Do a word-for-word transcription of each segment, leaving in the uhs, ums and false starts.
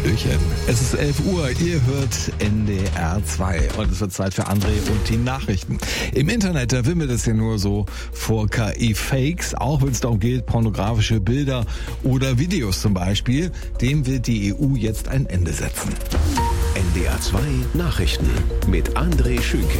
Hallöchen. Es ist elf Uhr, ihr hört N D R zwei und es wird Zeit für André und die Nachrichten. Im Internet, da wimmelt es ja nur so vor K I-Fakes, auch wenn es darum geht, pornografische Bilder oder Videos zum Beispiel. Dem will die E U jetzt ein Ende setzen. N D R zwei Nachrichten mit André Schünke.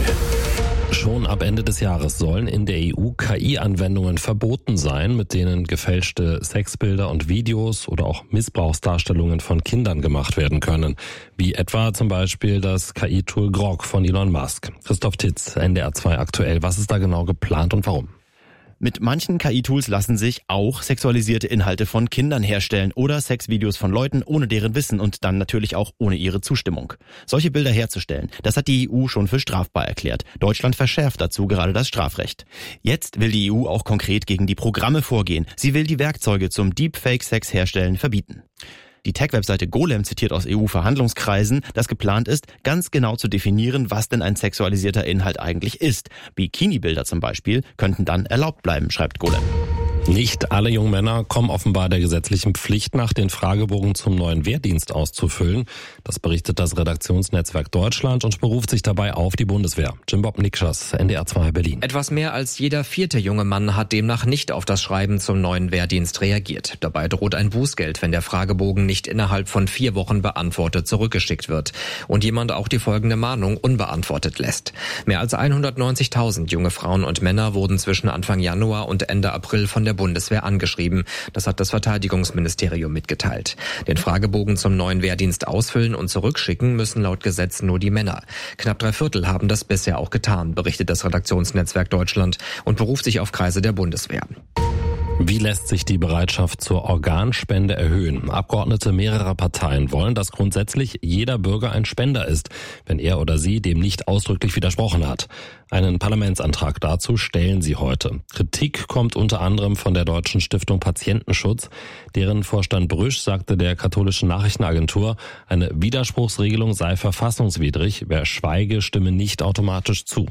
Schon ab Ende des Jahres sollen in der E U K I-Anwendungen verboten sein, mit denen gefälschte Sexbilder und Videos oder auch Missbrauchsdarstellungen von Kindern gemacht werden können. Wie etwa zum Beispiel das K I-Tool Grok von Elon Musk. Christoph Titz, N D R zwei aktuell. Was ist da genau geplant und warum? Mit manchen K I-Tools lassen sich auch sexualisierte Inhalte von Kindern herstellen oder Sexvideos von Leuten ohne deren Wissen und dann natürlich auch ohne ihre Zustimmung. Solche Bilder herzustellen, das hat die E U schon für strafbar erklärt. Deutschland verschärft dazu gerade das Strafrecht. Jetzt will die E U auch konkret gegen die Programme vorgehen. Sie will die Werkzeuge zum Deepfake-Sex-Herstellen verbieten. Die Tech-Webseite Golem zitiert aus E U-Verhandlungskreisen, dass geplant ist, ganz genau zu definieren, was denn ein sexualisierter Inhalt eigentlich ist. Bikini-Bilder zum Beispiel könnten dann erlaubt bleiben, schreibt Golem. Nicht alle jungen Männer kommen offenbar der gesetzlichen Pflicht nach, den Fragebogen zum neuen Wehrdienst auszufüllen. Das berichtet das Redaktionsnetzwerk Deutschland und beruft sich dabei auf die Bundeswehr. Jim Bob Nikschas, N D R zwei Berlin. Etwas mehr als jeder vierte junge Mann hat demnach nicht auf das Schreiben zum neuen Wehrdienst reagiert. Dabei droht ein Bußgeld, wenn der Fragebogen nicht innerhalb von vier Wochen beantwortet zurückgeschickt wird und jemand auch die folgende Mahnung unbeantwortet lässt. Mehr als hundertneunzigtausend junge Frauen und Männer wurden zwischen Anfang Januar und Ende April von der Bundeswehr angeschrieben. Das hat das Verteidigungsministerium mitgeteilt. Den Fragebogen zum neuen Wehrdienst ausfüllen und zurückschicken müssen laut Gesetz nur die Männer. Knapp drei Viertel haben das bisher auch getan, berichtet das Redaktionsnetzwerk Deutschland und beruft sich auf Kreise der Bundeswehr. Wie lässt sich die Bereitschaft zur Organspende erhöhen? Abgeordnete mehrerer Parteien wollen, dass grundsätzlich jeder Bürger ein Spender ist, wenn er oder sie dem nicht ausdrücklich widersprochen hat. Einen Parlamentsantrag dazu stellen sie heute. Kritik kommt unter anderem von der Deutschen Stiftung Patientenschutz. Deren Vorstand Brüsch sagte der katholischen Nachrichtenagentur, eine Widerspruchsregelung sei verfassungswidrig. Wer schweige, stimme nicht automatisch zu.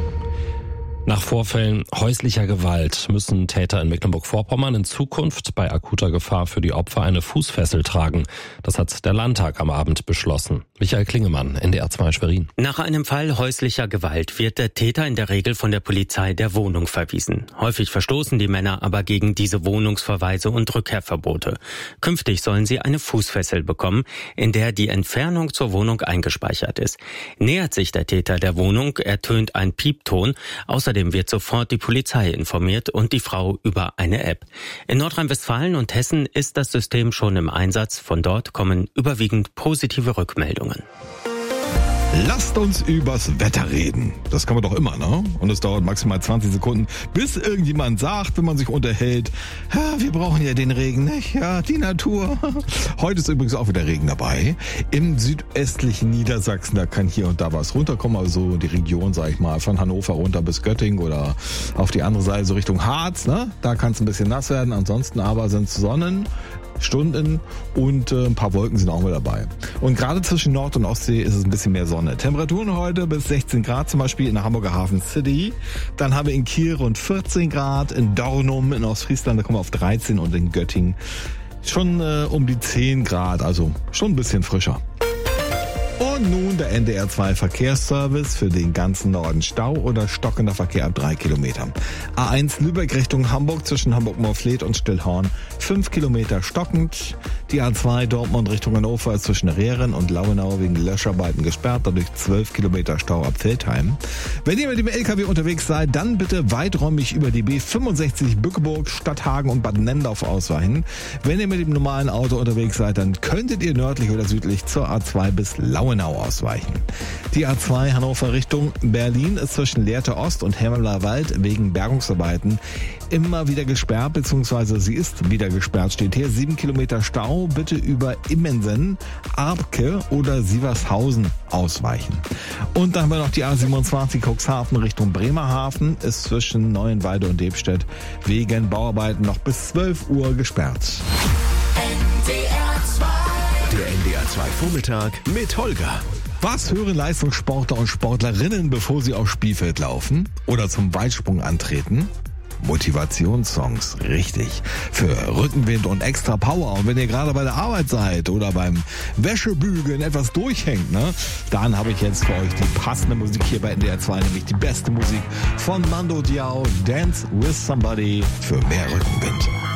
Nach Vorfällen häuslicher Gewalt müssen Täter in Mecklenburg-Vorpommern in Zukunft bei akuter Gefahr für die Opfer eine Fußfessel tragen. Das hat der Landtag am Abend beschlossen. Michael Klingemann, N D R zwei Schwerin. Nach einem Fall häuslicher Gewalt wird der Täter in der Regel von der Polizei der Wohnung verwiesen. Häufig verstoßen die Männer aber gegen diese Wohnungsverweise und Rückkehrverbote. Künftig sollen sie eine Fußfessel bekommen, in der die Entfernung zur Wohnung eingespeichert ist. Nähert sich der Täter der Wohnung, ertönt ein Piepton. Außerdem wird sofort die Polizei informiert und die Frau über eine App. In Nordrhein-Westfalen und Hessen ist das System schon im Einsatz. Von dort kommen überwiegend positive Rückmeldungen. Lasst uns übers Wetter reden. Das kann man doch immer, ne? Und es dauert maximal zwanzig Sekunden, bis irgendjemand sagt, wenn man sich unterhält, ja, wir brauchen ja den Regen, nicht? Ja, die Natur. Heute ist übrigens auch wieder Regen dabei. Im südöstlichen Niedersachsen, da kann hier und da was runterkommen. Also die Region, sag ich mal, von Hannover runter bis Göttingen oder auf die andere Seite so Richtung Harz, ne? Da kann es ein bisschen nass werden. Ansonsten aber sind es Sonnen. Stunden und äh, ein paar Wolken sind auch mit dabei. Und gerade zwischen Nord- und Ostsee ist es ein bisschen mehr Sonne. Temperaturen heute bis sechzehn Grad zum Beispiel in der Hamburger Hafen City. Dann haben wir in Kiel rund vierzehn Grad, in Dornum in Ostfriesland, da kommen wir auf dreizehn und in Göttingen schon äh, um die zehn Grad, also schon ein bisschen frischer. Und nun der N D R zwei Verkehrsservice für den ganzen Norden. Stau oder stockender Verkehr ab drei Kilometern. A eins Lübeck Richtung Hamburg zwischen Hamburg-Morfleet und Stillhorn fünf Kilometer stockend. Die A zwei Dortmund Richtung Hannover ist zwischen Rehren und Lauenau wegen Löscharbeiten gesperrt, dadurch zwölf Kilometer Stau ab Veltheim. Wenn ihr mit dem L K W unterwegs seid, dann bitte weiträumig über die B fünfundsechzig Bückeburg, Stadthagen und Bad Nendorf ausweichen. Wenn ihr mit dem normalen Auto unterwegs seid, dann könntet ihr nördlich oder südlich zur A zwei bis Lauenau ausweichen. Die A zwei Hannover Richtung Berlin ist zwischen Lehrte Ost und Hemmerler-Wald wegen Bergungsarbeiten immer wieder gesperrt, beziehungsweise sie ist wieder gesperrt, steht hier. Sieben Kilometer Stau, bitte über Immensen, Arbke oder Sievershausen ausweichen. Und dann haben wir noch die A siebenundzwanzig Cuxhaven Richtung Bremerhaven, ist zwischen Neuenwalde und Debstedt wegen Bauarbeiten noch bis zwölf Uhr gesperrt. Der N D R zwei Vormittag mit Holger. Was hören Leistungssportler und Sportlerinnen, bevor sie aufs Spielfeld laufen oder zum Weitsprung antreten? Motivationssongs, richtig. Für Rückenwind und extra Power. Und wenn ihr gerade bei der Arbeit seid oder beim Wäschebügeln etwas durchhängt, ne, dann habe ich jetzt für euch die passende Musik hier bei N D R zwei, nämlich die beste Musik von Mando Diao, Dance with Somebody für mehr Rückenwind.